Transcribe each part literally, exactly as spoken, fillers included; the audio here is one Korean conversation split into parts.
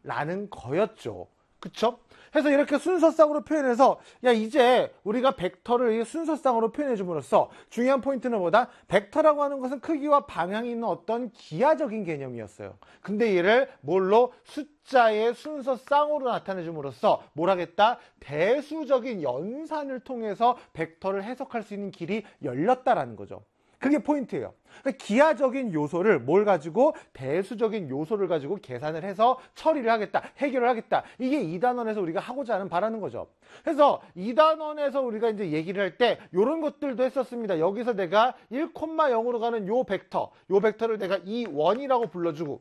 라는 거였죠. 그쵸? 그래서 이렇게 순서상으로 표현해서 야 이제 우리가 벡터를 순서상으로 표현해 줌으로써 중요한 포인트는 뭐다? 벡터라고 하는 것은 크기와 방향이 있는 어떤 기하적인 개념이었어요. 근데 얘를 뭘로? 숫자의 순서상으로 나타내 줌으로써 뭘 하겠다? 대수적인 연산을 통해서 벡터를 해석할 수 있는 길이 열렸다라는 거죠. 그게 포인트예요. 그러니까 기하적인 요소를 뭘 가지고 대수적인 요소를 가지고 계산을 해서 처리를 하겠다, 해결을 하겠다. 이게 이 단원에서 우리가 하고자 하는 바라는 거죠. 그래서 이 단원에서 우리가 이제 얘기를 할 때 이런 것들도 했었습니다. 여기서 내가 일, 영으로 가는 요 벡터, 요 벡터를 내가 이 원이라고 불러주고,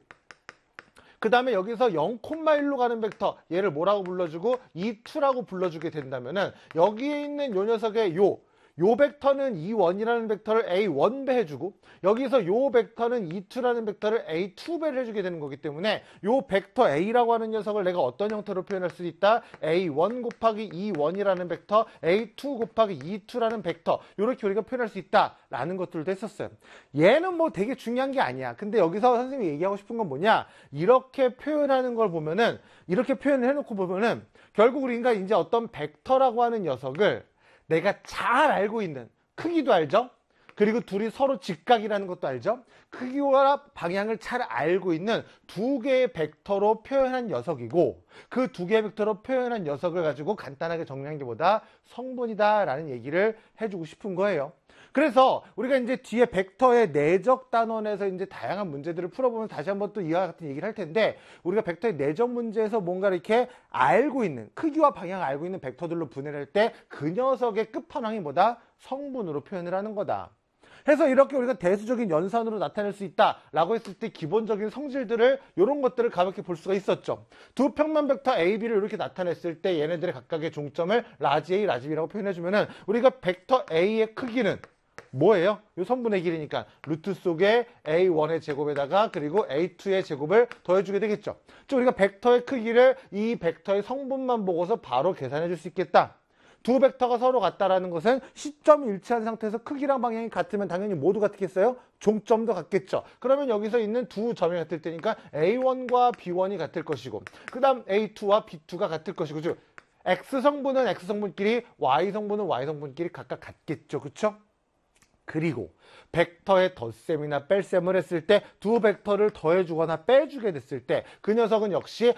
그 다음에 여기서 영, 일로 가는 벡터, 얘를 뭐라고 불러주고 이, 이라고 불러주게 된다면은 여기에 있는 요 녀석의 요 요 벡터는 이 원이라는 벡터를 에이 원 배 해주고, 여기서 요 벡터는 이, 이라는 벡터를 에이 투 배를 해주게 되는 거기 때문에 요 벡터 A라고 하는 녀석을 내가 어떤 형태로 표현할 수 있다? 에이 원 곱하기 이 원이라는 벡터, 에이 투 곱하기 이, 이라는 벡터, 이렇게 우리가 표현할 수 있다라는 것들도 했었어요. 얘는 뭐 되게 중요한 게 아니야. 근데 여기서 선생님이 얘기하고 싶은 건 뭐냐? 이렇게 표현하는 걸 보면은, 이렇게 표현을 해놓고 보면은 결국 우리가 이제 어떤 벡터라고 하는 녀석을 내가 잘 알고 있는, 크기도 알죠? 그리고 둘이 서로 직각이라는 것도 알죠? 크기와 방향을 잘 알고 있는 두 개의 벡터로 표현한 녀석이고, 그 두 개의 벡터로 표현한 녀석을 가지고 간단하게 정리한 게 뭐다? 성분이다 라는 얘기를 해주고 싶은 거예요. 그래서 우리가 이제 뒤에 벡터의 내적 단원에서 이제 다양한 문제들을 풀어보면 다시 한번 또 이와 같은 얘기를 할 텐데, 우리가 벡터의 내적 문제에서 뭔가 이렇게 알고 있는, 크기와 방향을 알고 있는 벡터들로 분해를 할 때 그 녀석의 끝판왕이 뭐다? 성분으로 표현을 하는 거다. 해서 이렇게 우리가 대수적인 연산으로 나타낼 수 있다라고 했을 때 기본적인 성질들을, 이런 것들을 가볍게 볼 수가 있었죠. 두 평면 벡터 에이, 비를 이렇게 나타냈을 때 얘네들의 각각의 종점을 라지 A, 라지 B라고 표현해주면은 우리가 벡터 A의 크기는 뭐예요? 이 성분의 길이니까 루트 속에 에이 원의 제곱에다가 그리고 에이 투의 제곱을 더해주게 되겠죠. 즉 우리가 벡터의 크기를 이 벡터의 성분만 보고서 바로 계산해 줄 수 있겠다. 두 벡터가 서로 같다라는 것은 시점이 일치한 상태에서 크기랑 방향이 같으면 당연히 모두 같겠어요? 종점도 같겠죠. 그러면 여기서 있는 두 점이 같을 테니까 에이 원과 비 원이 같을 것이고, 그 다음 에이 투와 비 투가 같을 것이고, 즉 X성분은 X성분끼리, Y성분은 Y성분끼리 각각 같겠죠. 그쵸? 그리고 벡터의 덧셈이나 뺄셈을 했을 때 두 벡터를 더해주거나 빼주게 됐을 때 그 녀석은 역시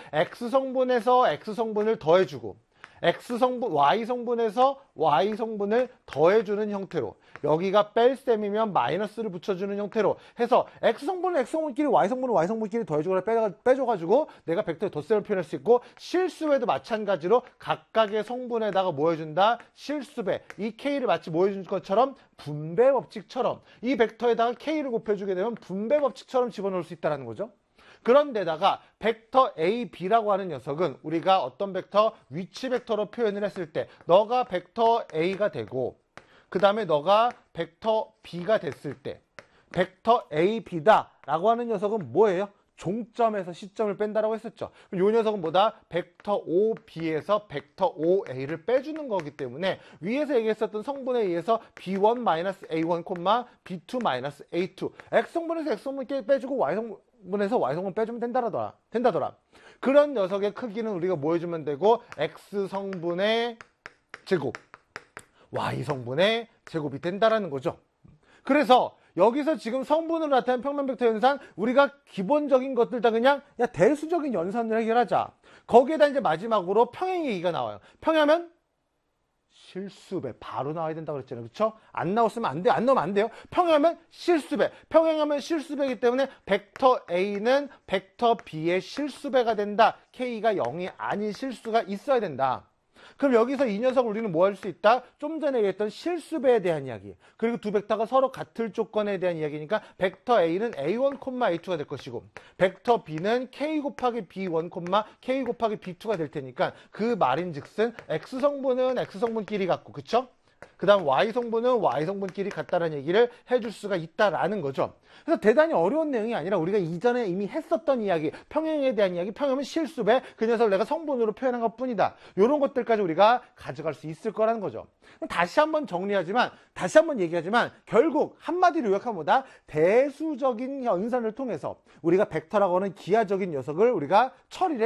X성분에서 X성분을 더해주고, X성분, Y성분에서 Y성분을 더해주는 형태로, 여기가 뺄셈이면 마이너스를 붙여주는 형태로 해서 X성분은 X성분끼리, Y성분은 Y성분끼리 더해주거나 빼줘가지고 내가 벡터의 덧셈을 표현할 수 있고, 실수배도 마찬가지로 각각의 성분에다가 뭐 해준다? 실수배. 이 K를 마치 뭐 해준 것처럼 분배 법칙처럼 이 벡터에다가 K를 곱해주게 되면 분배 법칙처럼 집어넣을 수 있다는 거죠. 그런데다가 벡터 에이, 비라고 하는 녀석은 우리가 어떤 벡터? 위치 벡터로 표현을 했을 때 너가 벡터 A가 되고 그 다음에 너가 벡터 B가 됐을 때 벡터 에이, 비다 라고 하는 녀석은 뭐예요? 종점에서 시점을 뺀다라고 했었죠. 그럼 이 녀석은 뭐다? 벡터 오, 비에서 벡터 오, 에이를 빼주는 거기 때문에 위에서 얘기했었던 성분에 의해서 비 원 마이너스 에이 원, 비 투 마이너스 에이 투, X성분에서 X성분 빼주고 Y성분에서 Y성분 빼주면 된다더라. 된다더라. 그런 녀석의 크기는 우리가 뭐 해주면 되고, X성분의 제곱, Y성분의 제곱이 된다라는 거죠. 그래서 여기서 지금 성분으로 나타나는 평면 벡터 연산, 우리가 기본적인 것들 다 그냥 야 대수적인 연산을 해결하자. 거기에다 이제 마지막으로 평행 얘기가 나와요. 평행하면 실수배 바로 나와야 된다고 그랬잖아요. 그쵸? 안 나왔으면 안 돼. 안 넣으면 안 돼요. 평행하면 실수배. 평행하면 실수배이기 때문에 벡터 A는 벡터 B의 실수배가 된다. K가 영이 아닌 실수가 있어야 된다. 그럼 여기서 이 녀석을 우리는 뭐 할 수 있다? 좀 전에 얘기했던 실수배에 대한 이야기, 그리고 두 벡터가 서로 같을 조건에 대한 이야기니까 벡터 A는 에이 원, 에이 투가 될 것이고 벡터 B는 K 곱하기 비 원, K 곱하기 비 투가 될 테니까 그 말인즉슨 X성분은 X성분끼리 같고, 그쵸? 그 다음 Y성분은 Y성분끼리 같다라는 얘기를 해줄 수가 있다라는 거죠. 그래서 대단히 어려운 내용이 아니라 우리가 이전에 이미 했었던 이야기, 평행에 대한 이야기, 평행은 실수배, 그 녀석을 내가 성분으로 표현한 것 뿐이다. 이런 것들까지 우리가 가져갈 수 있을 거라는 거죠. 다시 한번 정리하지만, 다시 한번 얘기하지만 결국 한마디로 요약하면 뭐다? 대수적인 연산을 통해서 우리가 벡터라고 하는 기하적인 녀석을 우리가 처리를